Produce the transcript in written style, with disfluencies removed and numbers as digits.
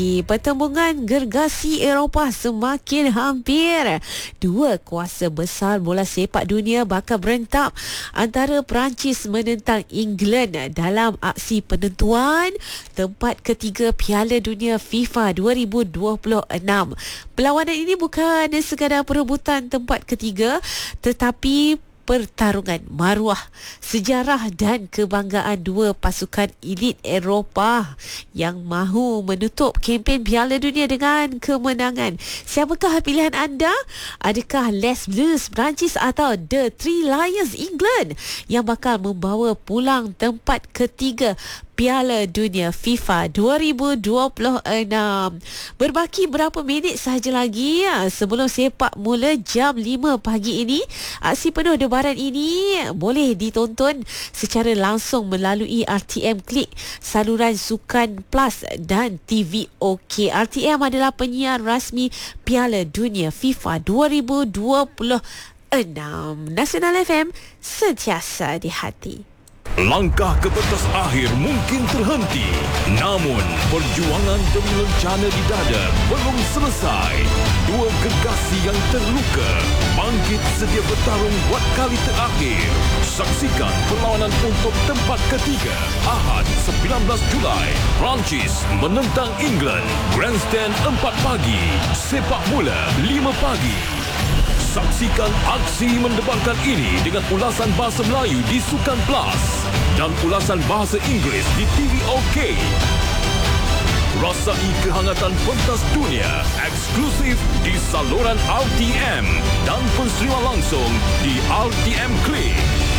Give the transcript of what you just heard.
Pertembungan gergasi Eropah semakin hampir. Dua kuasa besar bola sepak dunia bakal berentak antara Perancis menentang England dalam aksi penentuan tempat ketiga Piala Dunia FIFA 2026. Perlawanan ini bukan sekadar perebutan tempat ketiga, tetapi pertarungan maruah, sejarah dan kebanggaan dua pasukan elit Eropah yang mahu menutup kempen Piala Dunia dengan kemenangan. Siapakah pilihan anda? Adakah Les Bleus Perancis atau The Three Lions England yang bakal membawa pulang tempat ketiga Piala Dunia FIFA 2026? Berbaki berapa minit sahaja lagi sebelum sepak mula jam 5 pagi ini. Aksi penuh debaran ini boleh ditonton secara langsung melalui RTM Klik, saluran Sukan Plus dan TV OK. RTM adalah penyiar rasmi Piala Dunia FIFA 2026. Nasional FM, sentiasa di hati. Langkah ke pentas akhir mungkin terhenti, namun perjuangan demi lencana di dada belum selesai. Dua gergasi yang terluka bangkit sedia bertarung buat kali terakhir. Saksikan perlawanan untuk tempat ketiga Ahad 19 Julai. Perancis menentang England. Grandstand 4 pagi, sepak mula 5 pagi. Saksikan aksi mendebarkan ini dengan ulasan bahasa Melayu di Sukan Plus dan ulasan bahasa Inggeris di TV OK. Rasai kehangatan pentas dunia eksklusif di saluran RTM dan penerimaan langsung di RTM Klik.